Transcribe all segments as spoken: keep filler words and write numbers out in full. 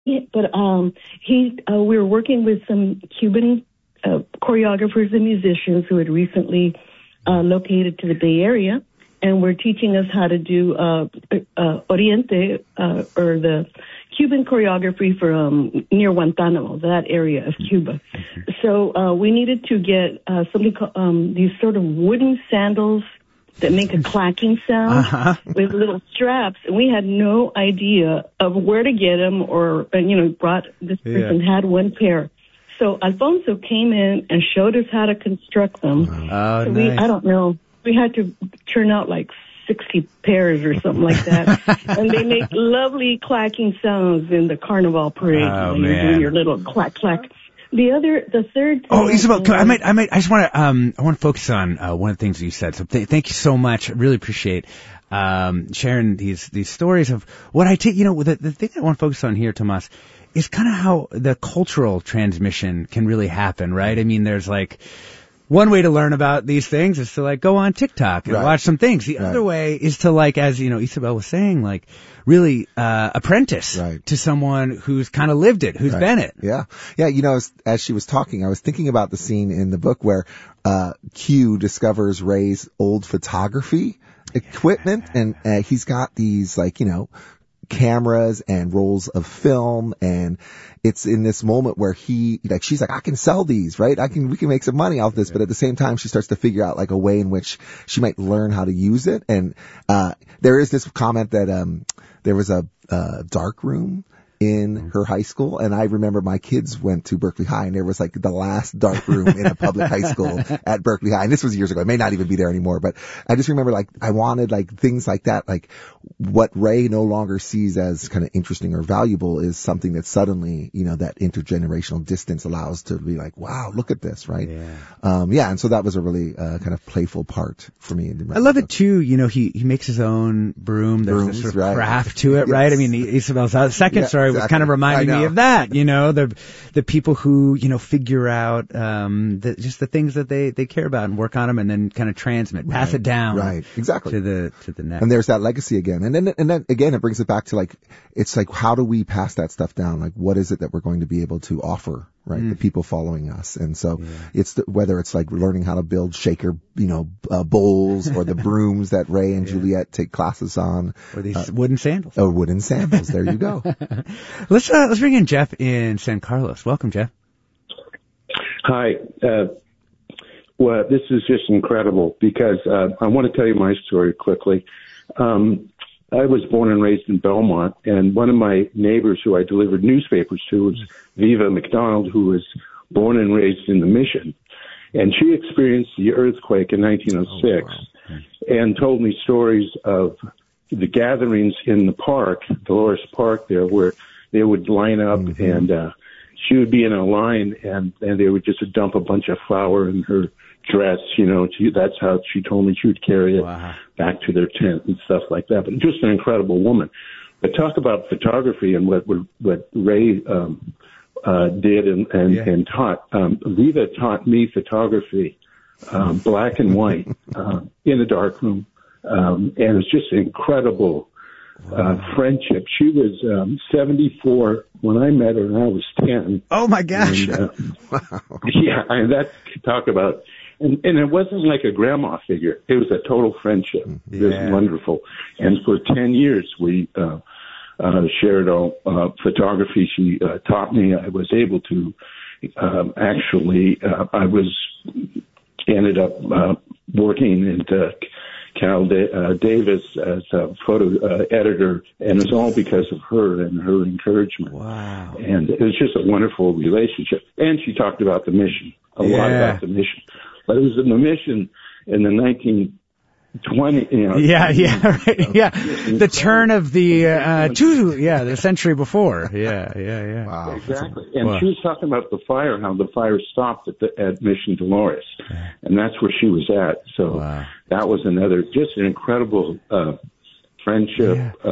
Yeah, but um, he, uh, we were working with some Cuban uh, choreographers and musicians who had recently uh, located to the Bay Area, and were teaching us how to do uh, uh, Oriente, uh, or the Cuban choreography for um, near Guantanamo, that area of Cuba. So uh, we needed to get uh, something called um, these sort of wooden sandals that make a clacking sound uh-huh. with little straps. And we had no idea of where to get them, or, you know, brought, this person yeah. had one pair. So Alfonso came in and showed us how to construct them. Oh, so nice. we, I don't know, we had to turn out like sixty pairs or something like that. And they make lovely clacking sounds in the Carnival parade. Oh, you know, man. You're doing your little clack, clack. The other, the third thing. Oh, Isabel, I might, I might, I just want to, um, I want to focus on uh, one of the things that you said. So th- thank you so much. I really appreciate um, sharing these these stories of what I take. You know, the the thing I want to focus on here, Tomas, is kind of how the cultural transmission can really happen, right? I mean, there's like. One way to learn about these things is to like go on TikTok and right. watch some things. The right. other way is to like, as you know, Isabel was saying, like really uh apprentice right. to someone who's kind of lived it, who's right. been it. Yeah. Yeah. You know, as, as she was talking, I was thinking about the scene in the book where uh Q discovers Ray's old photography equipment, and uh, he's got these like, you know, cameras and rolls of film, and it's in this moment where he, like, she's like, I can sell these, right? I can, we can make some money off this. But at the same time, she starts to figure out like a way in which she might learn how to use it. And, uh, there is this comment that, um, there was a, uh, dark room in her high school, and I remember my kids went to Berkeley High, and there was like the last dark room in a public high school at Berkeley High, and this was years ago. It may not even be there anymore, but I just remember like I wanted like things like that, like what Ray no longer sees as kind of interesting or valuable is something that suddenly, you know, that intergenerational distance allows to be like, wow, look at this, right? Yeah. Um, yeah, and so that was a really uh, kind of playful part for me. I love it too. You know, he he makes his own broom. There's Brooms, this sort of right. craft to it, right? Yes. I mean, Isabel's second yeah, story exactly. was kind of reminding me of that. You know, the the people who you know figure out um the, just the things that they they care about and work on them, and then kind of transmit, pass right. it down, right? Exactly to the to the next. And there's that legacy again, and then and then again, it brings it back to like it's like how do we pass that stuff down? Like what is it that we're going to be able to offer? Right, mm. the people following us, and so yeah. it's the, whether it's like learning how to build shaker, you know, uh, bowls, or the brooms that Ray and yeah. Juliet take classes on, or these uh, wooden sandals. Oh, wooden sandals. There you go. let's uh, let's bring in Jeff in San Carlos. Welcome, Jeff. Hi. Uh, well, this is just incredible because uh, I want to tell you my story quickly. Um, I was born and raised in Belmont, and one of my neighbors who I delivered newspapers to was Viva McDonald, who was born and raised in the Mission. And she experienced the earthquake in nineteen oh six oh, wow. and told me stories of the gatherings in the park, Dolores Park there, where they would line up mm-hmm. and uh, she would be in a line, and, and they would just dump a bunch of flour in her dress, you know, she, that's how she told me she would carry it wow. back to their tent and stuff like that. But just an incredible woman. But talk about photography and what what Ray um, uh, did and and, yeah. and taught. Um, Viva taught me photography, um, black and white, uh, in a dark room, um, and it's just incredible uh, wow. friendship. She was um, seventy-four when I met her, and I was ten. Oh my gosh! And, uh, wow. Yeah, and that talk about. And, and it wasn't like a grandma figure. It was a total friendship. Yeah. It was wonderful. And for ten years, we uh, uh, shared all uh, photography. She uh, taught me. I was able to um, actually, uh, I was ended up uh, working at uh, Cal da- uh, Davis as a photo uh, editor, and it was all because of her and her encouragement. Wow. And it was just a wonderful relationship. And she talked about the mission, a yeah. lot about the mission. But it was in the Mission in the nineteen twenty, you know. Yeah, yeah, right. Yeah. The turn of the, uh, two, yeah, the century before. Yeah, yeah, yeah. Wow. Exactly. And wow. she was talking about the fire, how the fire stopped at, the, at Mission Dolores. And that's where she was at. So wow. that was another, just an incredible, uh, friendship, yeah. uh,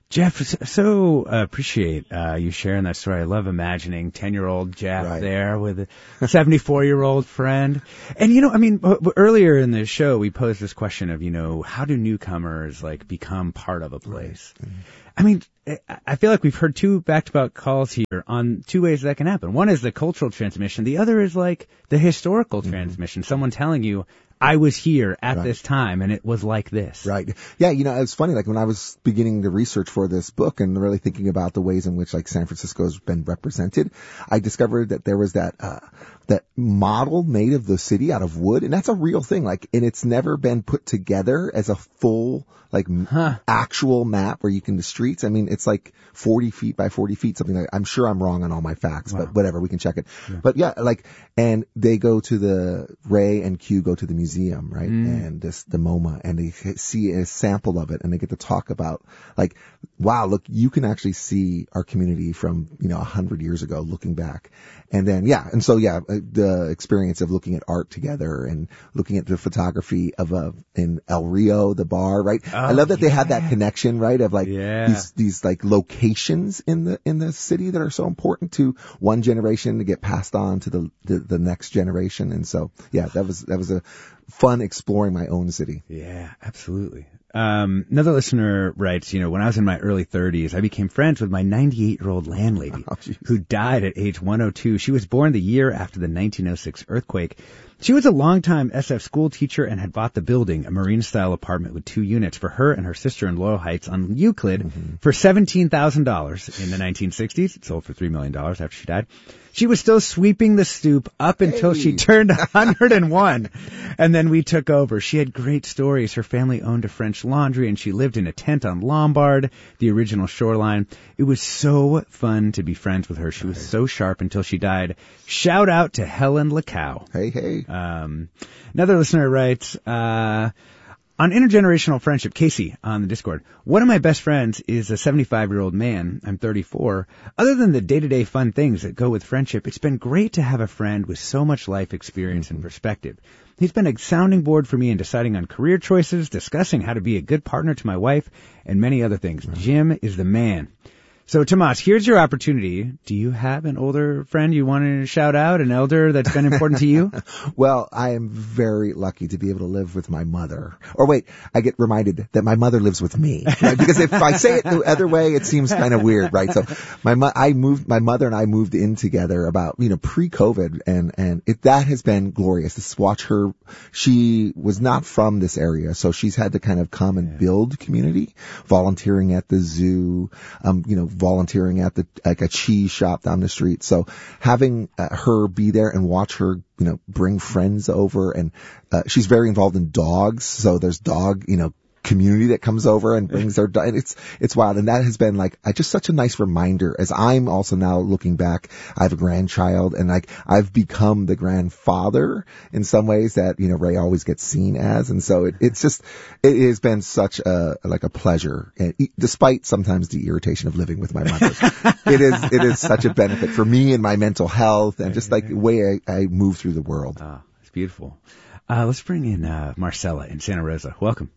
Jeff, so uh, appreciate uh, you sharing that story. I love imagining ten-year-old Jeff Right. there with a seventy-four-year-old friend. And, you know, I mean, earlier in the show, we posed this question of, you know, how do newcomers, like, become part of a place? Right. Mm-hmm. I mean, I feel like we've heard two back-to-back calls here on two ways that can happen. One is the cultural transmission. The other is, like, the historical mm-hmm. transmission. Someone telling you, I was here at right. this time, and it was like this. Right. Yeah, you know, it was funny, like, when I was beginning to research for this book and really thinking about the ways in which, like, San Francisco has been represented, I discovered that there was that, uh, that model made of the city out of wood, and that's a real thing, like, and it's never been put together as a full, like, huh. actual map where you can, the streets, I mean, it's like forty feet by forty feet, something like that. I'm sure I'm wrong on all my facts, wow. but whatever, we can check it. Yeah. But yeah, like, and they go to the, Ray and Q go to the museum, right? Mm. And this, the MoMA, and they see a sample of it, and they get to talk about, like, wow, look, you can actually see our community from, you know, a hundred years ago looking back. And then, yeah, and so, yeah, the experience of looking at art together and looking at the photography of a, in El Rio, the bar, right? Oh, I love that yeah. they had that connection, right? Of like, yeah. these, these like locations in the, in the city that are so important to one generation to get passed on to the, the, the next generation. And so, yeah, that was, that was a fun exploring my own city. Yeah, absolutely. Um, another listener writes, you know, when I was in my early thirties, I became friends with my ninety-eight-year-old landlady oh, who died at age one oh two. She was born the year after the nineteen oh six earthquake. She was a longtime S F school teacher and had bought the building, a marine-style apartment with two units, for her and her sister in Loyal Heights on Euclid mm-hmm. for seventeen thousand dollars in the nineteen sixties. It sold for three million dollars after she died. She was still sweeping the stoop up until hey. she turned one hundred one, and then we took over. She had great stories. Her family owned a French laundry, and she lived in a tent on Lombard, the original shoreline. It was so fun to be friends with her. She was so sharp until she died. Shout out to Helen Lacow. Hey, hey. Um, another listener writes, uh, on intergenerational friendship, Casey on the Discord, one of my best friends is a seventy-five-year-old man. I'm thirty-four. Other than the day-to-day fun things that go with friendship, it's been great to have a friend with so much life experience mm-hmm. and perspective. He's been a sounding board for me in deciding on career choices, discussing how to be a good partner to my wife, and many other things. Right. Jim is the man. So, Tomas, here's your opportunity. Do you have an older friend you want to shout out, an elder that's been important to you? Well, I am very lucky to be able to live with my mother. Or wait, I get reminded that my mother lives with me. Right? Because if I say it the other way, it seems kind of weird, right? So, my mo- I moved, my mother and I moved in together about, you know, pre-COVID, and and it that has been glorious. To watch her, she was not from this area, so she's had to kind of come and yeah. build community, volunteering at the zoo, um, you know. volunteering at the like a cheese shop down the street. So having uh, her be there and watch her, you know, bring friends over, and uh, she's very involved in dogs. So there's dog, you know, community that comes over and brings their dog. It's it's wild, and that has been like I just such a nice reminder. As I'm also now looking back, I have a grandchild, and like I've become the grandfather in some ways that, you know, Ray always gets seen as, and so it, it's just it has been such a like a pleasure, and despite sometimes the irritation of living with my mother, it is it is such a benefit for me and my mental health, and just like the way I, I move through the world. Oh, it's beautiful. Uh, let's bring in uh, Marcella in Santa Rosa. Welcome.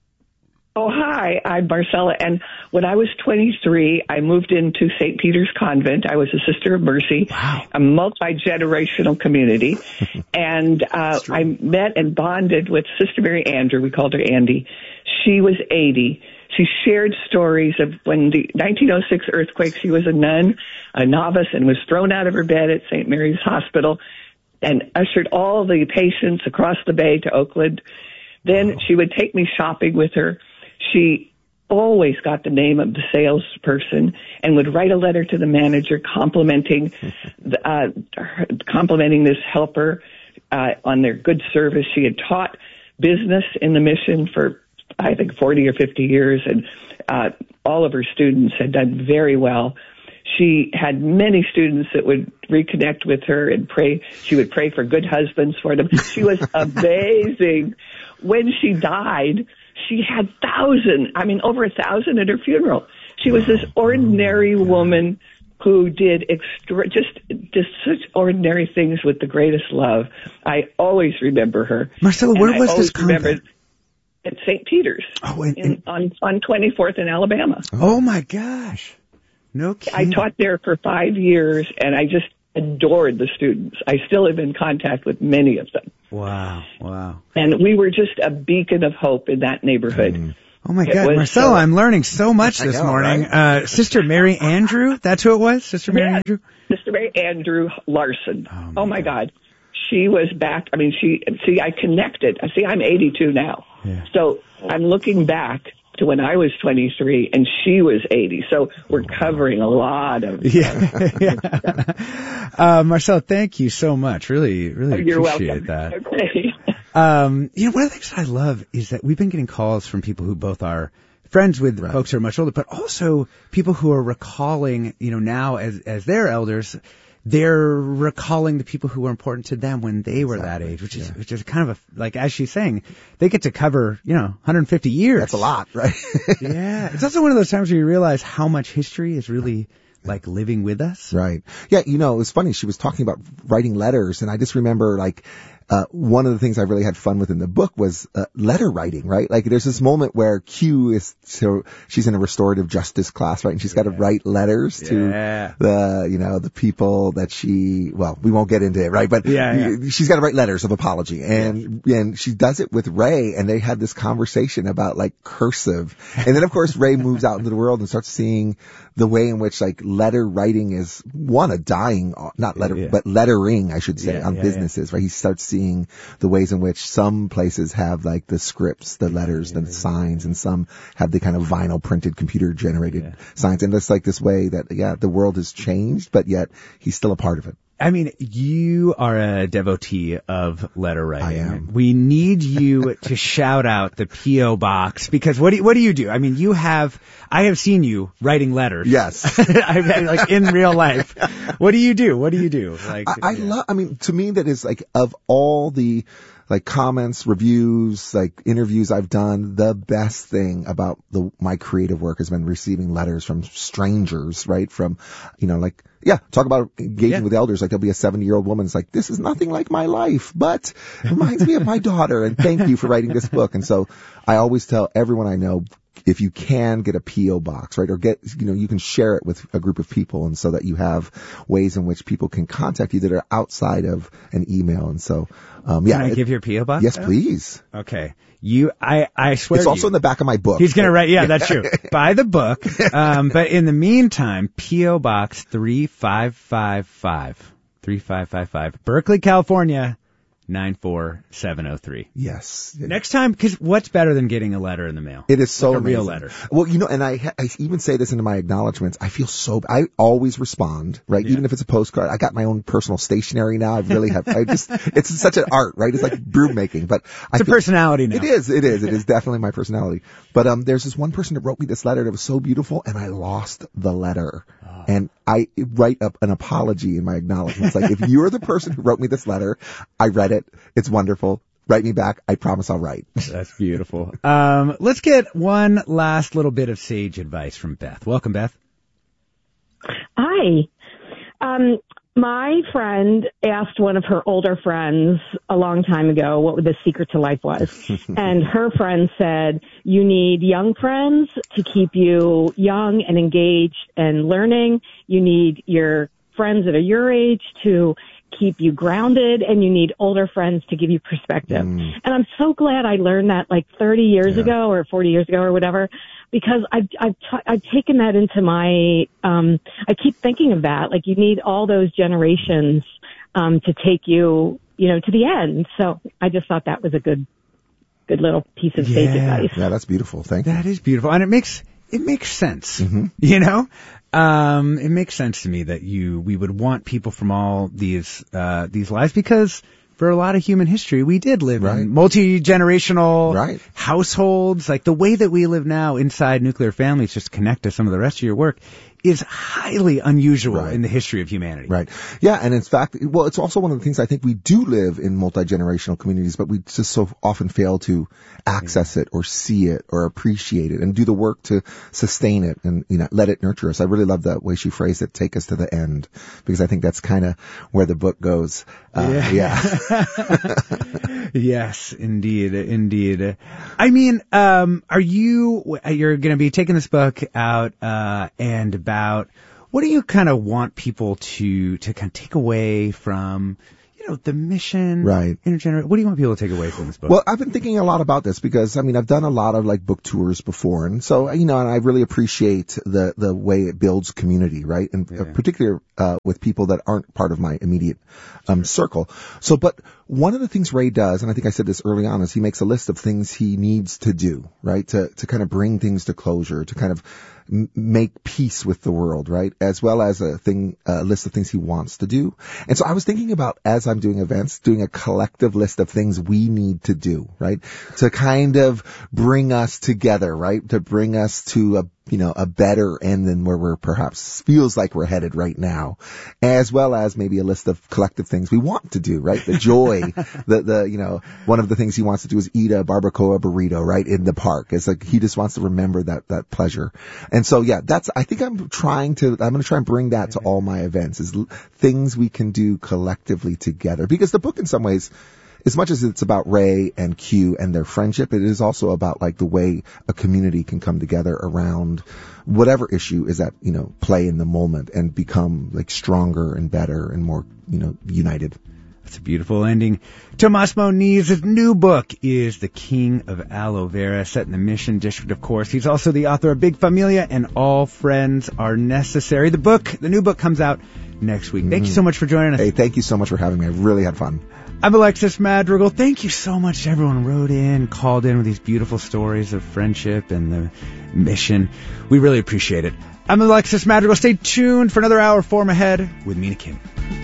Oh, hi, I'm Marcella, and when I was twenty-three, I moved into Saint Peter's Convent. I was a Sister of Mercy, wow. a multi-generational community, and uh, I met and bonded with Sister Mary Andrew. We called her Andy. She was eighty. She shared stories of when the nineteen oh six earthquake, she was a nun, a novice, and was thrown out of her bed at Saint Mary's Hospital and ushered all the patients across the bay to Oakland. Then wow. she would take me shopping with her. She always got the name of the salesperson and would write a letter to the manager complimenting the, uh, complimenting this helper uh, on their good service. She had taught business in the mission for, I think, forty or fifty years, and uh, all of her students had done very well. She had many students that would reconnect with her and pray. She would pray for good husbands for them. She was amazing. When she died, she had thousand, I mean, over a thousand at her funeral. She was this ordinary woman who did extra, just, just such ordinary things with the greatest love. I always remember her. Marcella, where was this convent? at Saint Peter's oh, and, in, on, on twenty-fourth in Alabama. Oh, my gosh. No kidding. I taught there for five years, and I just adored the students. I still have in contact with many of them. Wow, wow. And we were just a beacon of hope in that neighborhood. Mm. Oh, my God. Marcella, so, I'm learning so much this know, morning. Right? Uh, Sister Mary Andrew, that's who it was? Sister Mary yeah, Andrew? Sister Mary Andrew Larson. Oh, my, oh my God. God. She was back. I mean, she, see, I connected. See, I'm eighty-two now. Yeah. So I'm looking back to when I was twenty-three and she was eighty. So we're covering a lot of. Yeah. yeah. uh, Marcella, thank you so much. Really, really oh, you're appreciate welcome. that. Okay. um, you know, one of the things I love is that we've been getting calls from people who both are friends with right. folks who are much older, but also people who are recalling, you know, now as, as their elders, they're recalling the people who were important to them when they were exactly. that age, which is, yeah. which is kind of a, like, as she's saying, they get to cover, you know, one hundred fifty years. That's a lot, right? yeah. It's also one of those times where you realize how much history is really like living with us. Right. Yeah. You know, it was funny. She was talking about writing letters, and I just remember like, Uh, one of the things I really had fun with in the book was uh, letter writing, right? Like there's this moment where Q is, so she's in a restorative justice class, right? And she's got to write letters yeah. to the, you know, the people that she, well, we won't get into it, right? But yeah, yeah. she's got to write letters of apology. And, yes. and she does it with Ray, and they had this conversation about like cursive. And then of course Ray moves out into the world and starts seeing the way in which like letter writing is one, a dying, not letter, yeah. but lettering, I should say, yeah, on yeah, businesses, yeah. right? He starts seeing seeing the ways in which some places have like the scripts, the letters, yeah, the yeah, signs, yeah. and some have the kind of vinyl printed computer generated yeah. signs. And it's like this way that, yeah, the world has changed, but yet he's still a part of it. I mean, you are a devotee of letter writing. I am. We need you to shout out the P O box, because what do you, what do you do? I mean, you have, I have seen you writing letters. Yes. I've had, like in real life. What do you do? What do you do? Like, I, I yeah. love, I mean, to me that is like, of all the, like comments, reviews, like interviews I've done, the best thing about the, my creative work has been receiving letters from strangers, right? From, you know, like, yeah, talk about engaging yeah. with elders. Like there'll be a seventy year old woman. It's like, this is nothing like my life, but it reminds me of my daughter. And thank you for writing this book. And so I always tell everyone I know, if you can get a P O box, right, or get, you know, you can share it with a group of people, and so that you have ways in which people can contact you that are outside of an email. And so, um, yeah. Can I it, give your P O box? Yes, please. Okay. You, I, I swear. It's also you, in the back of my book. He's gonna write, yeah, that's true. Buy the book. Um, but in the meantime, P O box three five five five. three five five five. Berkeley, California. nine four seven oh three. Yes. Next time, because what's better than getting a letter in the mail? It is so like a amazing. real letter. Well, you know, and I I even say this into my acknowledgments. I feel so, I always respond, right? Yeah. Even if it's a postcard. I got my own personal stationery now. I really have, I just, it's such an art, right? It's like broom making, but it's I a feel, personality now. It is, it is, it is definitely my personality. But, um, there's this one person that wrote me this letter that was so beautiful, and I lost the letter. Oh. And I write up an apology in my acknowledgments. Like, if you're the person who wrote me this letter, I read it. It's wonderful. Write me back. I promise I'll write. That's beautiful. Um, let's get one last little bit of sage advice from Beth. Welcome, Beth. Hi. Um, my friend asked one of her older friends a long time ago what the secret to life was. And her friend said, you need young friends to keep you young and engaged and learning. You need your friends that are your age to keep you grounded, and you need older friends to give you perspective. Mm. And I'm so glad I learned that like thirty years yeah. ago or forty years ago or whatever, because I've, I've, t- I've taken that into my, um, I keep thinking of that. Like, you need all those generations, um, to take you, you know, to the end. So I just thought that was a good, good little piece of yeah. sage advice. Yeah, that's beautiful. Thank you. That is beautiful. And it makes, it makes sense, mm-hmm. you know? Um, it makes sense to me that you, we would want people from all these, uh, these lives, because for a lot of human history, we did live right. in multi-generational right. households. Like the way that we live now inside nuclear families, just to connect to some of the rest of your work, is highly unusual Right. in the history of humanity. Right. Yeah. And in fact, well, it's also one of the things I think we do live in multi-generational communities, but we just so often fail to access it or see it or appreciate it and do the work to sustain it and, you know, let it nurture us. I really love the way she phrased it, take us to the end, because I think that's kind of where the book goes. Uh, yeah. yeah. Yes, indeed. Indeed. I mean, um, are you, you're going to be taking this book out, uh, and about, what do you kind of want people to, to kind of take away from, you know, the mission? Right. Intergener- what do you want people to take away from this book? Well, I've been thinking a lot about this because, I mean, I've done a lot of like book tours before. And so, you know, and I really appreciate the, the way it builds community, right? And Yeah. uh, particularly, uh, with people that aren't part of my immediate, um, circle. So, but one of the things Ray does, and I think I said this early on, is he makes a list of things he needs to do, right? To, to kind of bring things to closure, to kind of m- make peace with the world, right? As well as a thing, a list of things he wants to do. And so I was thinking about, as I'm doing events, doing a collective list of things we need to do, right? To kind of bring us together, right? To bring us to a, you know, a better end than where we're perhaps feels like we're headed right now, as well as maybe a list of collective things we want to do, right? The joy, the, the, you know, one of the things he wants to do is eat a barbacoa burrito, right? In the park. It's like, he just wants to remember that, that pleasure. And so, yeah, that's, I think I'm trying to, I'm going to try and bring that to all my events, is l- things we can do collectively together. Because the book in some ways, as much as it's about Ray and Q and their friendship, it is also about like the way a community can come together around whatever issue is at, you know, play in the moment and become like stronger and better and more, you know, united. That's a beautiful ending. Tomas Moniz's new book is The King of Aloe Vera, set in the Mission District, of course. He's also the author of Big Familia and All Friends Are Necessary. The book, the new book comes out next week. Thank mm-hmm. you so much for joining us. Hey, thank you so much for having me. I really had fun. I'm Alexis Madrigal. Thank you so much to everyone who wrote in, called in with these beautiful stories of friendship and the mission. We really appreciate it. I'm Alexis Madrigal. Stay tuned for another hour Form Ahead with Mina Kim.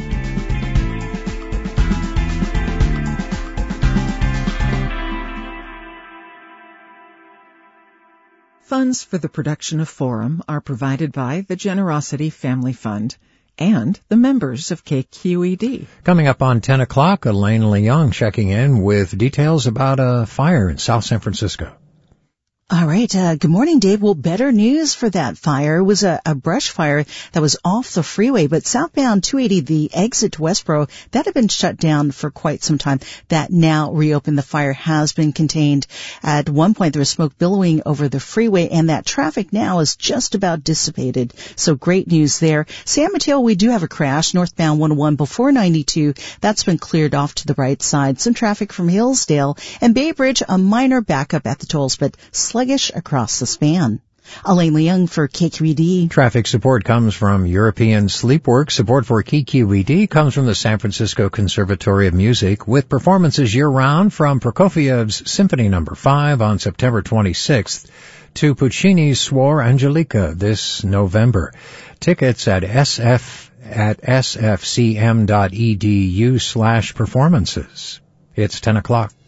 Funds for the production of Forum are provided by the Generosity Family Fund and the members of K Q E D. Coming up on ten o'clock, Elaine Leung checking in with details about a fire in South San Francisco. All right. Uh, good morning, Dave. Well, better news for that fire. It was a, a brush fire that was off the freeway, but southbound two eighty, the exit to Westboro, that had been shut down for quite some time. That now reopened. The fire has been contained. At one point, there was smoke billowing over the freeway, and that traffic now is just about dissipated. So great news there. San Mateo, we do have a crash northbound one oh one before ninety-two. That's been cleared off to the right side. Some traffic from Hillsdale and Bay Bridge, a minor backup at the tolls, but sluggish across the span. Elaine Leung for K Q E D. Traffic support comes from European Sleepwork. Support for K Q E D comes from the San Francisco Conservatory of Music, with performances year-round from Prokofiev's Symphony Number five on September twenty-sixth to Puccini's Suor Angelica this November. Tickets at sf at sfcm.edu slash performances. It's ten o'clock.